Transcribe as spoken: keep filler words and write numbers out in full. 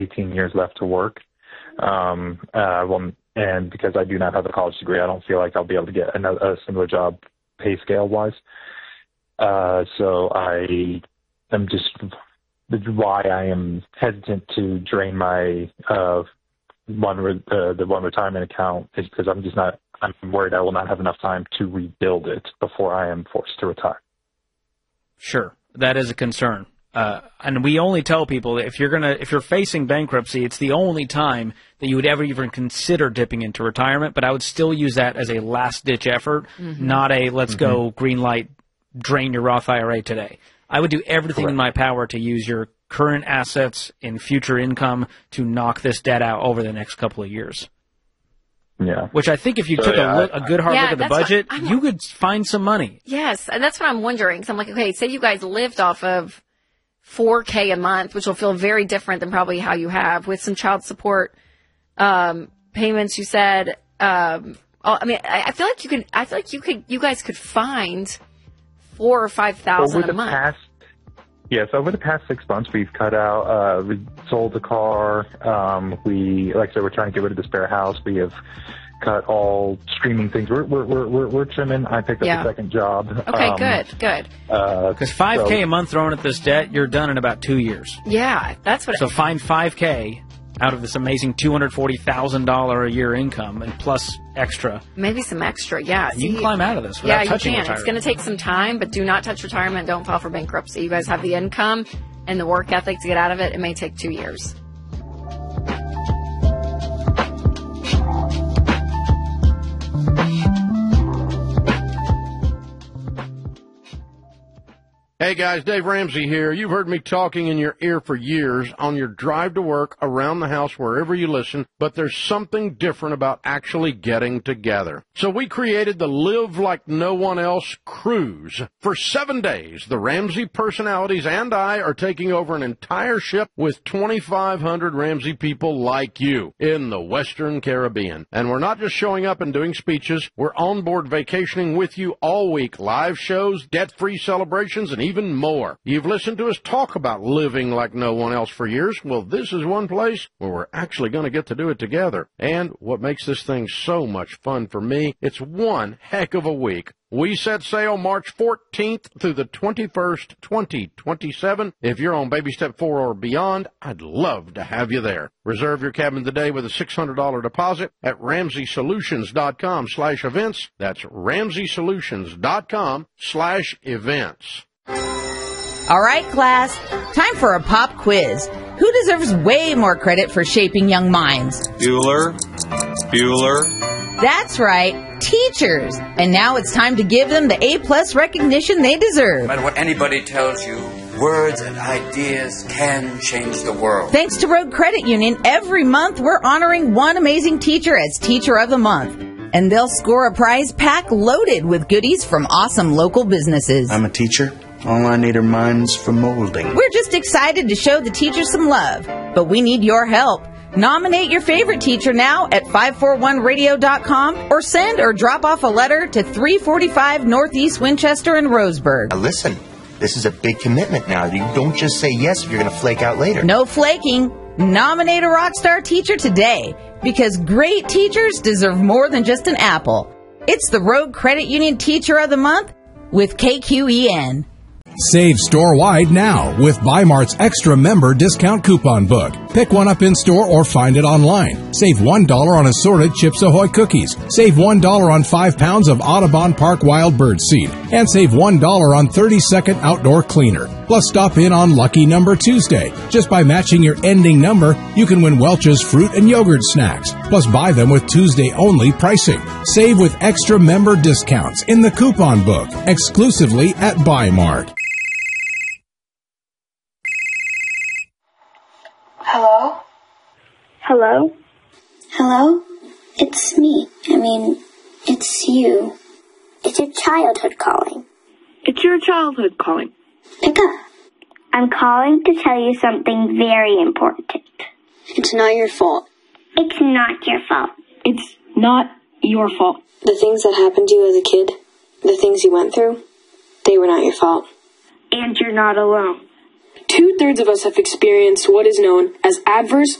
eighteen years left to work. Um, uh, well, and because I do not have a college degree, I don't feel like I'll be able to get another, a similar job pay scale wise. Uh, so I am just why I am hesitant to drain my uh, one re- uh, the one retirement account is because I'm just not. I'm worried I will not have enough time to rebuild it before I am forced to retire. Sure, that is a concern, uh, and we only tell people that if you're gonna if you're facing bankruptcy, it's the only time that you would ever even consider dipping into retirement. But I would still use that as a last ditch effort, mm-hmm. not a let's mm-hmm. go green light, drain your Roth I R A today. I would do everything Correct. in my power to use your current assets and future income to knock this debt out over the next couple of years. Yeah. Which I think if you so, took yeah, a, look, a good hard yeah, look at the budget, you could find some money. Yes, and that's what I'm wondering. So I'm like, okay, say you guys lived off of four K a month, which will feel very different than probably how you have with some child support um, payments. You said, um, oh, I mean, I, I feel like you could. I feel like you could. You guys could find four or five thousand a month. Past, yes, over the past six months, we've cut out. Uh, we sold the car. Um, we, like I said, we're trying to get rid of the spare house. We have cut all streaming things. We're we're we're we're, we're trimming. I picked up yeah. a second job. Okay, um, good, good. Because uh, five K so, a month thrown at this debt, you're done in about two years. Yeah, that's what. So it, find five K out of this amazing two hundred forty thousand dollars a year income and plus extra. Maybe some extra, yeah. You See, can climb out of this yeah, without you touching can. retirement. It's going to take some time, but do not touch retirement. Don't file for bankruptcy. You guys have the income and the work ethic to get out of it. It may take two years. Hey guys, Dave Ramsey here. You've heard me talking in your ear for years on your drive to work, around the house, wherever you listen, but there's something different about actually getting together. So we created the Live Like No One Else cruise. For seven days, the Ramsey personalities and I are taking over an entire ship with twenty-five hundred Ramsey people like you in the Western Caribbean. And we're not just showing up and doing speeches. We're on board vacationing with you all week. Live shows, debt-free celebrations, and even Even more. You've listened to us talk about living like no one else for years. Well, this is one place where we're actually going to get to do it together. And what makes this thing so much fun for me, it's one heck of a week. We set sail March fourteenth through the twenty-first, twenty twenty-seven. If you're on baby step four or beyond, I'd love to have you there. Reserve your cabin today with a six hundred dollars deposit at ramsey solutions dot com slash events. That's ramsey solutions dot com slash events. All right, class, time for a pop quiz. Who deserves way more credit for shaping young minds? Bueller. Bueller. That's right, teachers. And now it's time to give them the A-plus recognition they deserve. No matter what anybody tells you, words and ideas can change the world. Thanks to Road Credit Union, every month we're honoring one amazing teacher as Teacher of the Month. And they'll score a prize pack loaded with goodies from awesome local businesses. I'm a teacher. All I need are minds for molding. We're just excited to show the teachers some love, but we need your help. Nominate your favorite teacher now at five four one radio dot com or send or drop off a letter to three forty-five Northeast Winchester and Roseburg. Now listen, this is a big commitment now. You don't just say yes if you're going to flake out later. No flaking. Nominate a rock star teacher today, because great teachers deserve more than just an apple. It's the Road Credit Union Teacher of the Month with K Q E N. Save store-wide now with Bi-Mart's Extra Member Discount Coupon Book. Pick one up in-store or find it online. Save one dollar on assorted Chips Ahoy cookies. Save one dollar on five pounds of Audubon Park Wild Bird Seed. And save one dollar on thirty second Outdoor Cleaner. Plus, stop in on Lucky Number Tuesday. Just by matching your ending number, you can win Welch's fruit and yogurt snacks. Plus, buy them with Tuesday-only pricing. Save with extra member discounts in the coupon book, exclusively at Bi-Mart. Hello? Hello? Hello? It's me. I mean, it's you. It's your childhood calling. It's your childhood calling. Pick up. I'm calling to tell you something very important. It's not your fault. It's not your fault. It's not your fault. The things that happened to you as a kid, the things you went through, they were not your fault. And you're not alone. Two-thirds of us have experienced what is known as adverse